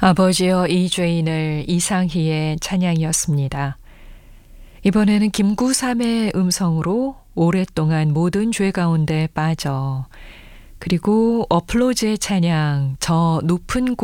아버지여 이죄인을 이상희의 찬양이었습니다. 이번에는 김구삼의 음성으로 오랫동안 모든 죄 가운데 빠져, 그리고 어플로즈의 찬양 저 높은